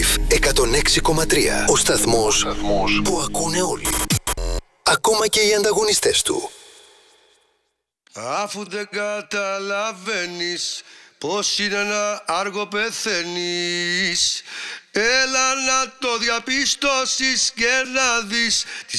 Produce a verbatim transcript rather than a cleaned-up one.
Life εκατόν έξι κόμμα τρία. Ο σταθμός, σταθμός που ακούνε όλοι. Ακόμα και οι ανταγωνιστές του. Αφού δεν καταλαβαίνεις πως είναι να άργο πεθαίνεις, έλα να το διαπιστώσεις και να δεις